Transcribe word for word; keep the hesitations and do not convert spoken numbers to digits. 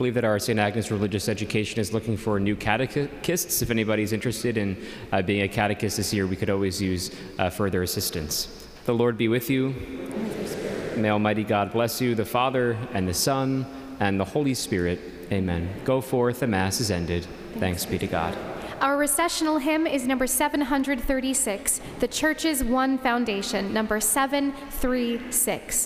believe that our Saint Agnes Religious Education is looking for new catechists. If anybody's interested in uh, being a catechist this year, we could always use uh, further assistance. The Lord be with you. May Almighty God bless you, the Father, and the Son, and the Holy Spirit. Amen. Go forth, the Mass is ended. Thanks be to God. Our recessional hymn is number seven hundred thirty-six, The Church's One Foundation, number seven three six.